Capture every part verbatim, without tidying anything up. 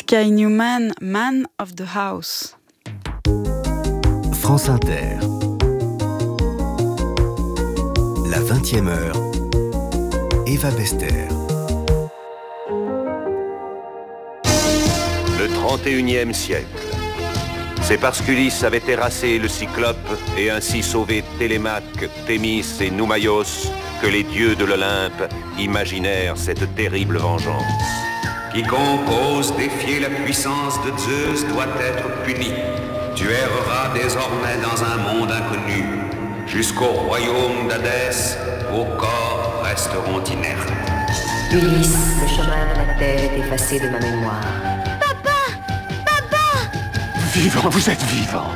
Sky Newman, Man of the House. France Inter. La vingtième heure. Eva Bester. Le trente et unième siècle. C'est parce qu'Ulysse avait terrassé le Cyclope et ainsi sauvé Télémaque, Thémis et Noumaios que les dieux de l'Olympe imaginèrent cette terrible vengeance. Quiconque ose défier la puissance de Zeus doit être puni. Tu erreras désormais dans un monde inconnu. Jusqu'au royaume d'Hadès, vos corps resteront inertes. Ulysse, le chemin de la terre est effacé de ma mémoire. Vivant, vous êtes vivant.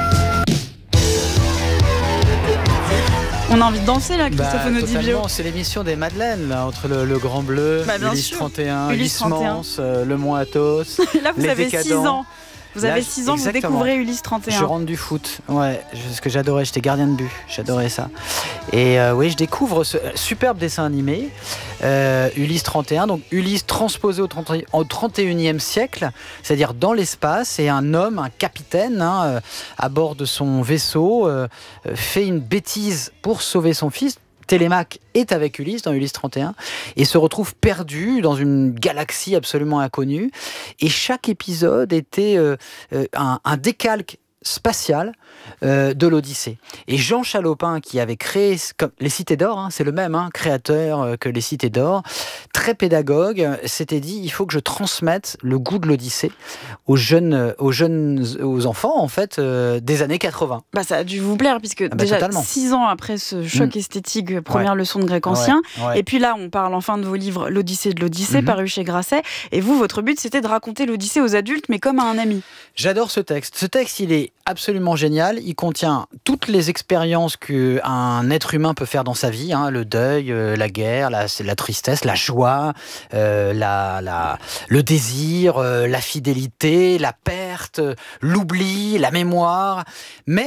On a envie de danser là, Christophe bah, Onodibio. C'est l'émission des Madeleines là, entre le, le Grand Bleu, bah, Ulysse sûr. trente et un, Ulysse Ulysse Mance, euh, le Mont Athos. Là, vous les avez Décadents. six ans. Vous Là, avez six ans, exactement. vous découvrez Ulysse trente et un. Je rentre du foot, ouais, ce que j'adorais, j'étais gardien de but, j'adorais ça. Et euh, oui, je découvre ce superbe dessin animé, euh, Ulysse trente et un, donc Ulysse transposé au, trente, au trente et unième siècle, c'est-à-dire dans l'espace, et un homme, un capitaine, hein, euh, à bord de son vaisseau, euh, fait une bêtise pour sauver son fils. Télémaque est avec Ulysse dans Ulysse trente et un et se retrouve perdu dans une galaxie absolument inconnue. Et chaque épisode était euh, euh, un, un décalque spatial euh, de l'Odyssée. Et Jean Chalopin, qui avait créé comme, les Cités d'Or, hein, c'est le même hein, créateur euh, que les Cités d'Or, très pédagogue, s'était dit il faut que je transmette le goût de l'Odyssée aux jeunes, aux jeunes, aux enfants en fait euh, des années quatre-vingts. Bah ça a dû vous plaire puisque ah bah, déjà totalement. six ans après ce choc mmh. esthétique, première ouais. leçon de grec ancien, ouais. Ouais. et puis là on parle enfin de vos livres l'Odyssée de l'Odyssée mmh. paru chez Grasset. Et vous, votre but c'était de raconter l'Odyssée aux adultes mais comme à un ami. J'adore ce texte. Ce texte il est absolument génial. Il contient toutes les expériences qu'un être humain peut faire dans sa vie, hein, le deuil, euh, la guerre, la, la tristesse, la joie, euh, la, la, le désir, euh, la fidélité, la perte, l'oubli, la mémoire. Mais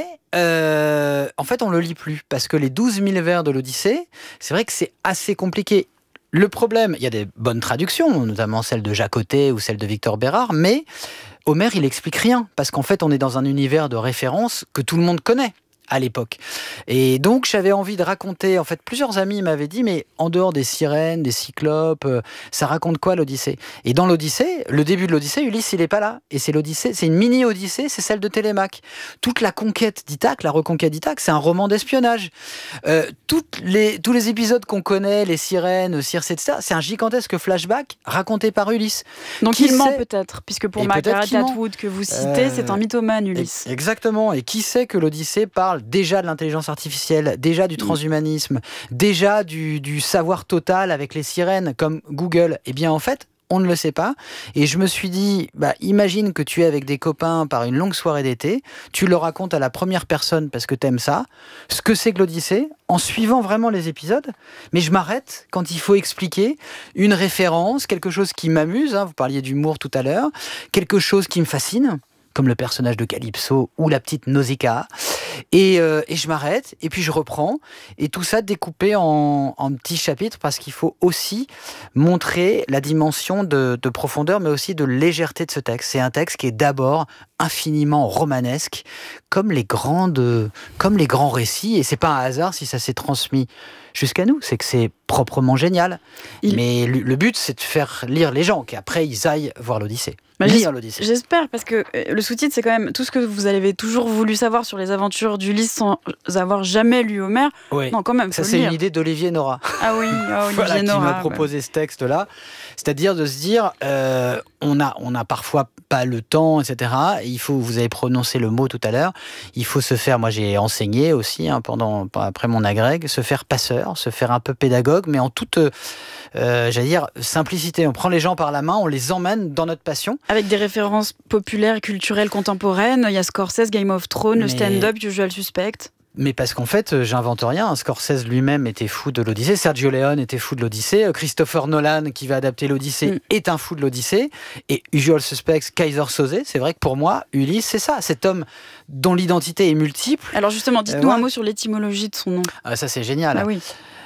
euh, en fait, on ne le lit plus parce que les douze mille vers de l'Odyssée, c'est vrai que c'est assez compliqué. Le problème, il y a des bonnes traductions, notamment celle de Jacques Côté ou celle de Victor Bérard, mais Homère, il explique rien, parce qu'en fait, on est dans un univers de référence que tout le monde connaît à l'époque. Et donc, j'avais envie de raconter, en fait, plusieurs amis m'avaient dit, mais en dehors des sirènes, des cyclopes, euh, ça raconte quoi l'Odyssée ? Et dans l'Odyssée, le début de l'Odyssée, Ulysse, il n'est pas là. Et c'est l'Odyssée, c'est une mini-Odyssée, c'est celle de Télémaque. Toute la conquête d'Ithaque, la reconquête d'Ithaque, c'est un roman d'espionnage. Euh, toutes les, tous les épisodes qu'on connaît, les sirènes, Circé, et cetera, c'est un gigantesque flashback raconté par Ulysse. Donc qui il ment sait... peut-être, puisque pour et Margaret peut-être Atwood que vous citez, euh... c'est un mythomane, Ulysse. Exactement. Et qui sait que l'Odyssée parle déjà de l'intelligence artificielle, déjà du transhumanisme, déjà du, du savoir total avec les sirènes comme Google. Eh bien, en fait, on ne le sait pas. Et je me suis dit, bah, imagine que tu es avec des copains par une longue soirée d'été, tu le racontes à la première personne parce que t'aimes ça, ce que c'est que l'Odyssée, en suivant vraiment les épisodes, mais je m'arrête quand il faut expliquer une référence, quelque chose qui m'amuse, hein, vous parliez d'humour tout à l'heure, quelque chose qui me fascine, comme le personnage de Calypso ou la petite Nausicaa. Et, euh, et je m'arrête, et puis je reprends, et tout ça découpé en, en petits chapitres, parce qu'il faut aussi montrer la dimension de, de profondeur, mais aussi de légèreté de ce texte. C'est un texte qui est d'abord infiniment romanesque, comme les, grandes, comme les grands récits, et c'est pas un hasard si ça s'est transmis jusqu'à nous, c'est que c'est proprement génial. Il... Mais le, le but, c'est de faire lire les gens, qu'après ils aillent voir l'Odyssée. Bah, lire l'Odyssée. J'espère, parce que le sous-titre, c'est quand même tout ce que vous avez toujours voulu savoir sur les aventures d'Ulysse sans avoir jamais lu Homère. Oui. Non, quand même, ça c'est lire. Une idée d'Olivier Nora. Ah oui, ah, Olivier voilà, Nora. Qui m'a proposé bah. ce texte-là. C'est-à-dire de se dire, euh, on a, on a parfois pas le temps, et cetera. Il faut, vous avez prononcé le mot tout à l'heure, il faut se faire, moi j'ai enseigné aussi, hein, pendant, après mon agrég, se faire passeur, se faire un peu pédagogue, mais en toute, euh, j'allais dire, simplicité. On prend les gens par la main, on les emmène dans notre passion. Avec des références populaires, culturelles, contemporaines, il y a Scorsese, Game of Thrones, mais... le stand-up, Usual Suspect. Mais parce qu'en fait, j'invente rien. Scorsese lui-même était fou de l'Odyssée. Sergio Leone était fou de l'Odyssée. Christopher Nolan, qui va adapter l'Odyssée, mm. est un fou de l'Odyssée. Et Usual Suspects, Kaiser Soze, c'est vrai que pour moi, Ulysse, c'est ça. Cet homme dont l'identité est multiple. Alors justement, dites-nous euh, ouais. un mot sur l'étymologie de son nom. Ah, ça, c'est génial. Ah oui.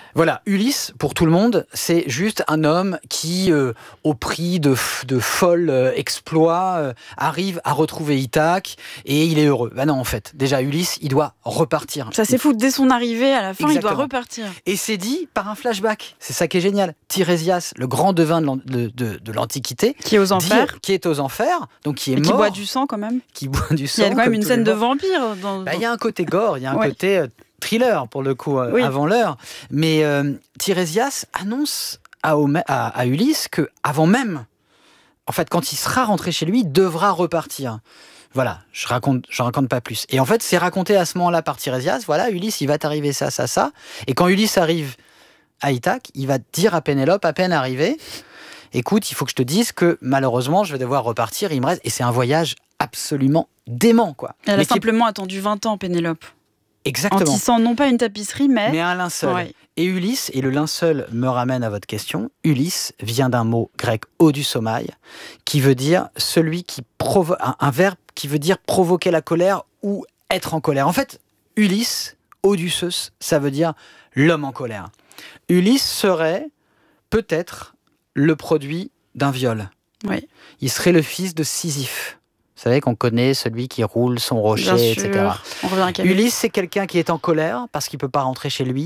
Voilà, Ulysse, pour tout le monde, c'est juste un homme qui, euh, au prix de, de folles euh, exploits, euh, arrive à retrouver Ithaque et il est heureux. Ben non, en fait, déjà Ulysse, il doit repartir. Ça c'est fou, dès son arrivée, à la fin, Exactement. il doit repartir. Et c'est dit par un flashback. C'est ça qui est génial. Tirésias, le grand devin de, l'an- de, de, de l'Antiquité, Qui est aux enfers. dit- qui est aux enfers, donc qui est Et mort, qui boit du sang quand même. qui boit du sang. Il y a quand même comme une tous scène les de morts. vampire. Dans, Bah, il y a un côté gore, il y a un Ouais. côté euh, thriller pour le coup, euh, Oui. avant l'heure. Mais euh, Tirésias annonce à, Homé- à, à Ulysse que avant même, en fait, quand il sera rentré chez lui, il devra repartir. Voilà, je raconte, je raconte pas plus. Et en fait, c'est raconté à ce moment-là par Tirésias. Voilà, Ulysse, il va t'arriver ça, ça, ça. Et quand Ulysse arrive à Ithaque, il va dire à Pénélope, à peine arrivé, écoute, il faut que je te dise que malheureusement, je vais devoir repartir. Il me reste, et c'est un voyage absolument dément, quoi. Elle a Mais qui- simplement attendu vingt ans, Pénélope. En Exactement. tissant non pas une tapisserie, mais... Mais un linceul. Ouais. Et Ulysse, et le linceul me ramène à votre question, Ulysse vient d'un mot grec odusomaï, qui veut dire celui qui provoque, un, un verbe qui veut dire provoquer la colère ou être en colère. En fait, Ulysse, Odysseus, ça veut dire l'homme en colère. Ulysse serait peut-être le produit d'un viol. Oui. Il serait le fils de Sisyphe. Vous savez qu'on connaît celui qui roule son rocher, Bien et cetera. sûr. On revient à Camus. Ulysse, c'est quelqu'un qui est en colère parce qu'il ne peut pas rentrer chez lui.